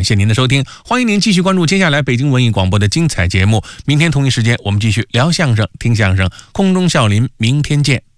谢您的收听，欢迎您继续关注接下来北京文艺广播的精彩节目。明天同一时间我们继续聊相声、听相声，空中笑林，明天见。